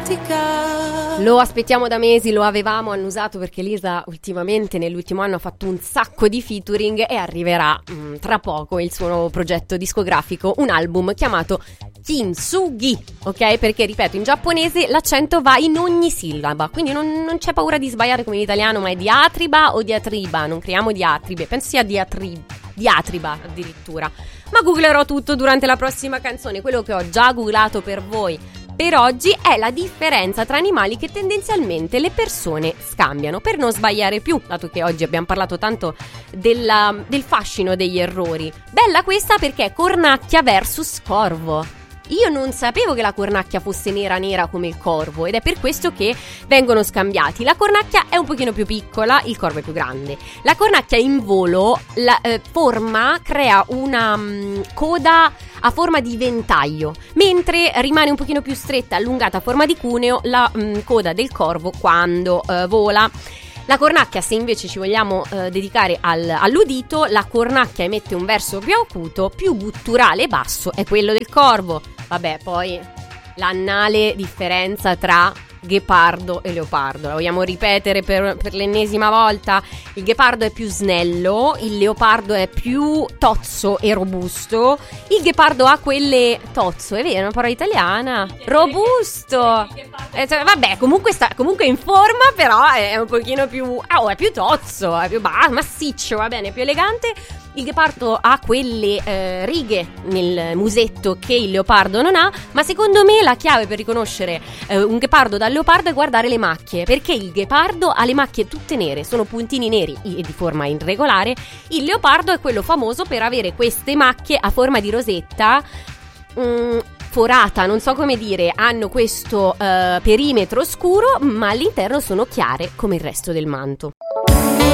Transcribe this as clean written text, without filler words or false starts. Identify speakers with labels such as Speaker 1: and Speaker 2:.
Speaker 1: dimentica.
Speaker 2: Lo aspettiamo da mesi, lo avevamo annusato perché Lisa ultimamente nell'ultimo anno ha fatto un sacco di featuring e arriverà tra poco il suo nuovo progetto discografico, un album chiamato Kintsugi, ok? Perché ripeto, in giapponese l'accento va in ogni sillaba, quindi non c'è paura di sbagliare come in italiano, ma è diatriba o diatriba, non creiamo diatribe, penso sia diatriba addirittura. Ma googlerò tutto durante la prossima canzone. Quello che ho già googlato per voi per oggi è la differenza tra animali che tendenzialmente le persone scambiano, per non sbagliare più, dato che oggi abbiamo parlato tanto del fascino degli errori. Bella questa perché è cornacchia versus corvo. Io non sapevo che la cornacchia fosse nera come il corvo ed è per questo che vengono scambiati. La cornacchia è un pochino più piccola, il corvo è più grande. La cornacchia in volo crea una coda a forma di ventaglio, mentre rimane un pochino più stretta, allungata a forma di cuneo la coda del corvo quando vola. La cornacchia, se invece ci vogliamo dedicare all'udito, la cornacchia emette un verso più acuto, più gutturale e basso, è quello del corvo. Vabbè, poi l'annale differenza tra ghepardo e leopardo, la vogliamo ripetere per l'ennesima volta? Il ghepardo è più snello, il leopardo è più tozzo e robusto. Il ghepardo ha quelle tozzo, è vero, è una parola italiana, robusto. Vabbè, comunque in forma, però è un pochino più è più tozzo, è più massiccio, va bene, più elegante. Il ghepardo ha quelle righe nel musetto che il leopardo non ha, ma secondo me la chiave per riconoscere un ghepardo dal leopardo è guardare le macchie, perché il ghepardo ha le macchie tutte nere, sono puntini neri e di forma irregolare. Il leopardo è quello famoso per avere queste macchie a forma di rosetta forata, non so come dire, hanno questo perimetro scuro, ma all'interno sono chiare come il resto del manto.